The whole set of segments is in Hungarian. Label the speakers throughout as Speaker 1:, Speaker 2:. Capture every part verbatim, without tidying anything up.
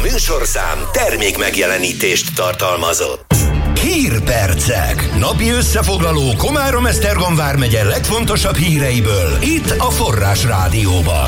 Speaker 1: műsorszám termék megjelenítést tartalmazott. Hírpercek. Napi összefoglaló Komárom-Esztergom vármegye legfontosabb híreiből itt a Forrás Rádióban.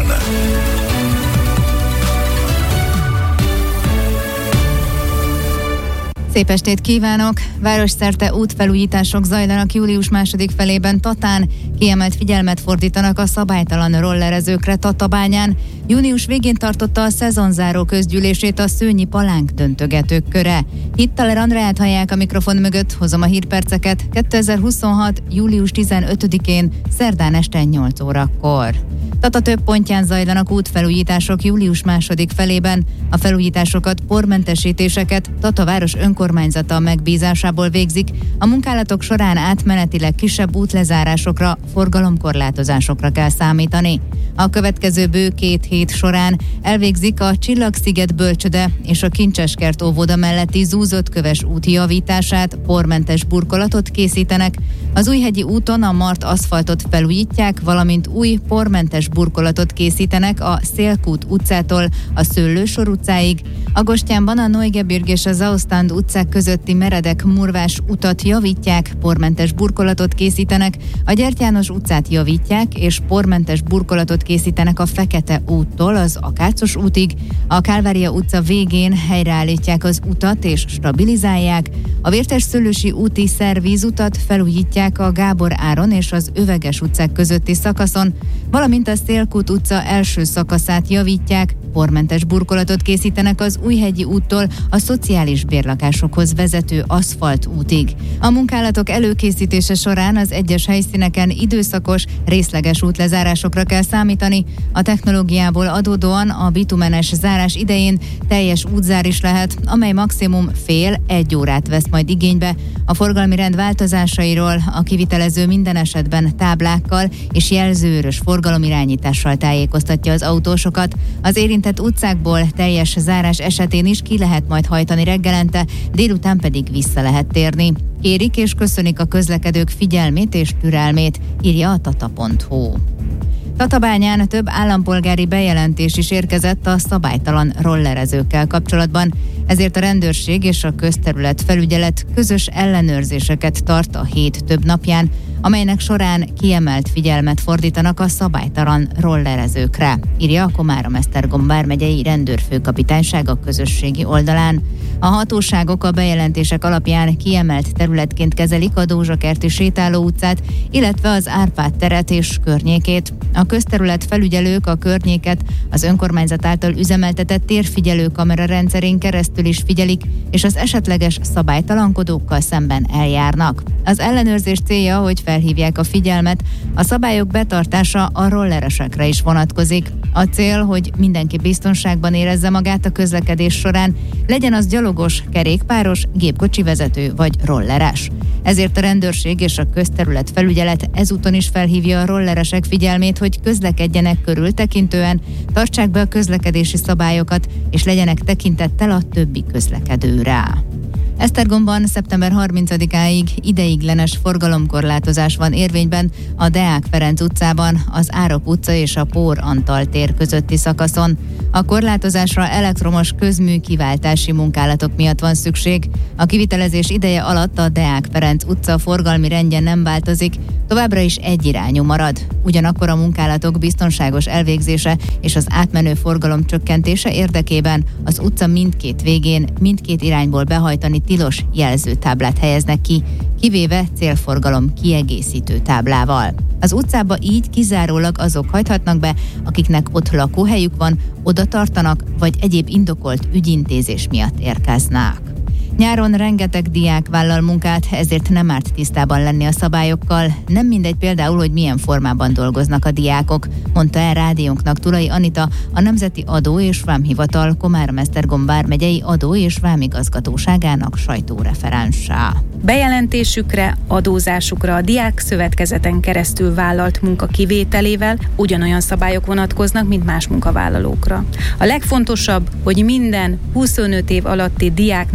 Speaker 2: Szép estét kívánok! Városszerte útfelújítások zajlanak július második felében Tatán, kiemelt figyelmet fordítanak a szabálytalan rollerezőkre Tatabányán. Június végén tartotta a szezonzáró közgyűlését a Szőnyi Palánk döntögetők köre. Hittaler Andreát hallják a mikrofon mögött, hozom a hírperceket kétezer-huszonhat. július tizenötödikén, szerdán este nyolc órakor. Tata több pontján zajlanak útfelújítások július második felében. A felújításokat, pormentesítéseket Tata város önkormányzata megbízásából végzik. A munkálatok során átmenetileg kisebb útlezárásokra, forgalomkorlátozásokra kell számítani. A következő bő két hét során elvégzik a Csillagsziget bölcsöde és a Kincseskert óvoda melletti zúzottköves út javítását, pormentes burkolatot készítenek. Az Újhegyi úton a Mart aszfaltot felújítják, valamint új pormentes burkolatot készítenek a Szélkút utcától a Szőlősor utcáig. Agostyánban a Neugebirg és a Zaostand utcák közötti meredek murvás utat javítják, pormentes burkolatot készítenek, a Gyerty János utcát javítják, és pormentes burkolatot készítenek a Fekete úttól az Akácos útig. A Kálvária utca végén helyreállítják az utat és stabilizálják. A Vértesszőlősi úti szervízutat felújítják a Gábor Áron és az Öveges utcák közötti szakaszon, valamint a Szélkút utca első szakaszát javítják, pormentes burkolatot készítenek az Újhegyi úttól a szociális bérlakásokhoz vezető aszfalt útig. A munkálatok előkészítése során az egyes helyszíneken időszakos, részleges útlezárásokra kell számítani. A technológiából adódóan a bitumenes zárás idején teljes útzár is lehet, amely maximum fél-egy órát vesz majd igénybe. A forgalmi rend változásairól a kivitelező minden esetben táblákkal és jelzőörös forgalomirányítással tájékoztatja az autósokat. Az érintett utcákból teljes zárás esetén is ki lehet majd hajtani reggelente, délután pedig vissza lehet térni. Kérik és köszönik a közlekedők figyelmét és türelmét, írja a tata pont hu. Tatabányán több állampolgári bejelentés is érkezett a szabálytalan rollerezőkkel kapcsolatban, ezért a rendőrség és a közterület felügyelet közös ellenőrzéseket tart a hét több napján, amelynek során kiemelt figyelmet fordítanak a szabálytalan rollerezőkre, írja a Komárom-Esztergom vármegyei rendőrfőkapitányság a közösségi oldalán. A hatóságok a bejelentések alapján kiemelt területként kezelik a Dózsakerti sétáló utcát, illetve az Árpád teret és környékét. A közterület felügyelők a környéket az önkormányzat által üzemeltetett térfigyelő kamera rendszerén keresztül is figyelik, és az esetleges szabálytalankodókkal szemben eljárnak. Az ellenőrzés célja, hogy felhívják a figyelmet, a szabályok betartása a rolleresekre is vonatkozik. A cél, hogy mindenki biztonságban érezze magát a közlekedés során, legyen az gyalogos, kerékpáros, gépkocsi vezető vagy rolleres. Ezért a rendőrség és a közterület felügyelet ezúton is felhívja a rolleresek figyelmét, hogy közlekedjenek körültekintően, tartsák be a közlekedési szabályokat, és legyenek tekintettel a többi közlekedőre. Esztergomban szeptember harmincadikáig ideiglenes forgalomkorlátozás van érvényben a Deák Ferenc utcában, az Árok utca és a Pór Antal tér közötti szakaszon. A korlátozásra elektromos közmű kiváltási munkálatok miatt van szükség. A kivitelezés ideje alatt a Deák Ferenc utca forgalmi rendje nem változik, továbbra is egyirányú marad. Ugyanakkor a munkálatok biztonságos elvégzése és az átmenő forgalom csökkentése érdekében az utca mindkét végén, mindkét irányból behajtani tilos jelzőtáblát helyeznek ki, kivéve célforgalom kiegészítő táblával. Az utcába így kizárólag azok hajthatnak be, akiknek ott lakóhelyük van, oda tartanak, vagy egyéb indokolt ügyintézés miatt érkeznek. Nyáron rengeteg diák vállal munkát, ezért nem árt tisztában lenni a szabályokkal. Nem mindegy például, hogy milyen formában dolgoznak a diákok, mondta el rádiónknak Tulai Anita, a Nemzeti Adó és Vámhivatal Komárom-Esztergom vármegyei adó- és vámigazgatóságának sajtóreferense.
Speaker 3: Bejelentésükre, adózásukra a diák szövetkezeten keresztül vállalt munka kivételével ugyanolyan szabályok vonatkoznak, mint más munkavállalókra. A legfontosabb, hogy minden huszonöt év alatti diáknak jár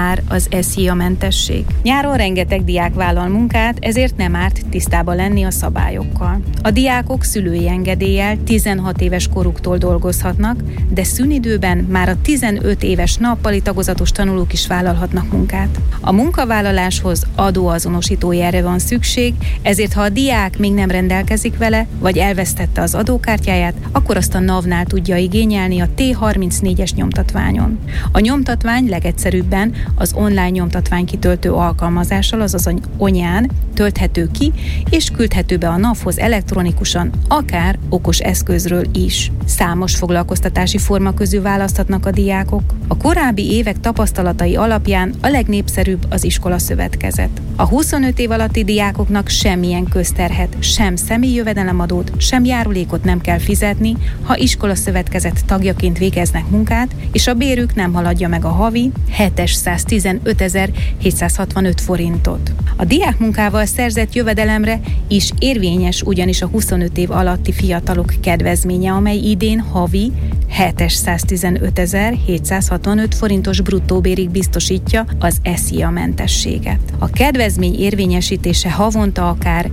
Speaker 3: már az es zé á-mentesség. Nyáron rengeteg diák vállal munkát, ezért nem árt tisztában lenni a szabályokkal. A diákok szülői engedéllyel tizenhat éves koruktól dolgozhatnak, de szünidőben már a tizenöt éves nappali tagozatos tanulók is vállalhatnak munkát. A munkavállaláshoz adóazonosítójára van szükség, ezért ha a diák még nem rendelkezik vele, vagy elvesztette az adókártyáját, akkor azt a NAV-nál tudja igényelni a té harmincnégyes nyomtatványon. A nyomtatvány legegyszerűbben az online nyomtatvány kitöltő alkalmazással, azaz Onyán tölthető ki, és küldhető be a NAV-hoz elektronikusan, akár okos eszközről is. Számos foglalkoztatási forma közül választhatnak a diákok. A korábbi évek tapasztalatai alapján a legnépszerűbb az iskolaszövetkezet. A huszonöt év alatti diákoknak semmilyen közterhet, sem személyi jövedelemadót, sem járulékot nem kell fizetni, ha iskolaszövetkezet tagjaként végeznek munkát, és a bérük nem haladja meg a havi hétszáztizenötezer-hétszázhatvanöt forintot. A diákmunkával szerzett jövedelemre is érvényes ugyanis a huszonöt év alatti fiatalok kedvezménye, amely idén havi hétszáztizenötezer-hétszázhatvanöt forintos bruttóbérig biztosítja az es zé á-mentességet. A kedvezmény érvényesítése havonta akár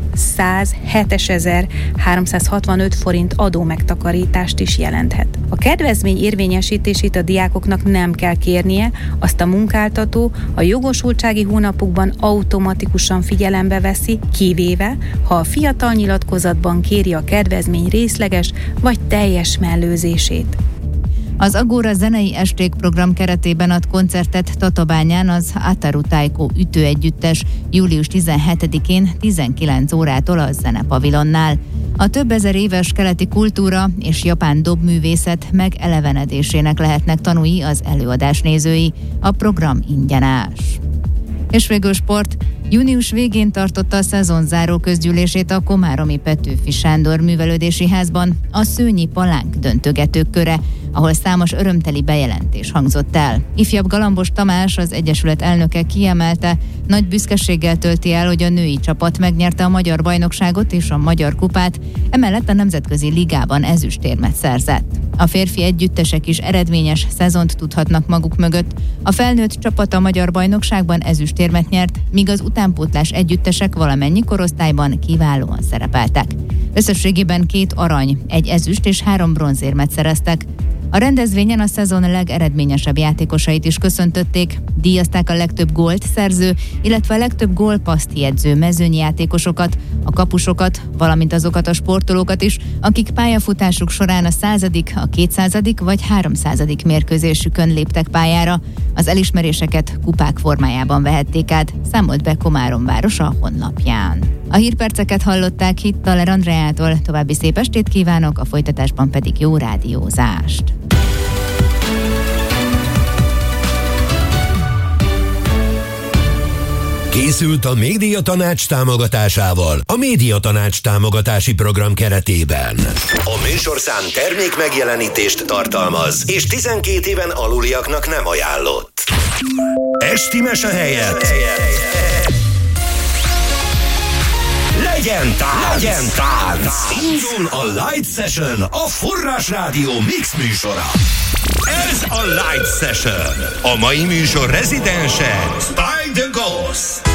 Speaker 3: százhétezer-háromszázhatvanöt forint adómegtakarítást is jelenthet. A kedvezmény érvényesítését a diákoknak nem kell kérnie, azt a munkáltató a jogosultsági hónapokban automatikusan figyelembe veszi, kivéve, ha a fiatal nyilatkozatban kéri a kedvezmény részleges vagy teljes mellőzését.
Speaker 2: Az Agora zenei esték program keretében ad koncertet Tatabányán az Ataru Taiko ütőegyüttes július tizenhetedikén tizenkilenc órától a Zenepavilonnál. A több ezer éves keleti kultúra és japán dobművészet megelevenedésének lehetnek tanúi az előadás nézői. A program ingyenes. És végül sport. Június végén tartotta a szezonzáró közgyűlését a komáromi Petőfi Sándor Művelődési Házban a Szőnyi Palánk döntögetők köre, ahol számos örömteli bejelentés hangzott el. Ifjabb Galambos Tamás, az Egyesület elnöke kiemelte, nagy büszkeséggel tölti el, hogy a női csapat megnyerte a magyar bajnokságot és a magyar kupát, emellett a nemzetközi ligában ezüstérmet szerzett. A férfi együttesek is eredményes szezont tudhatnak maguk mögött. A felnőtt csapat a magyar bajnokságban ezüstérmet nyert, míg az utánpótlás együttesek valamennyi korosztályban kiválóan szerepeltek. Összességében két arany, egy ezüst és három bronzérmet szereztek. A rendezvényen a szezon legeredményesebb játékosait is köszöntötték, díjazták a legtöbb gólt szerző, illetve a legtöbb gólpasszt jegyző mezőnyi játékosokat, a kapusokat, valamint azokat a sportolókat is, akik pályafutásuk során a századik, a kétszázadik vagy háromszázadik mérkőzésükön léptek pályára. Az elismeréseket kupák formájában vehették át, számolt be Komárom városa a honlapján. A hírperceket hallották Hittaler Andreától, további szép estét kívánok, a folytatásban pedig jó rádiózást.
Speaker 1: Készült a Média Tanács támogatásával a Média Tanács támogatási program keretében. A műsorszám termék megjelenítést tartalmaz, és tizenkét éven aluliaknak nem ajánlott. Esti mese helyett legyen tánc! Legyen tánc! Indul a Light Session, a Forrás Rádió mix műsora. Ez a Light Session. A mai műsor rezidense Spike the Ghost.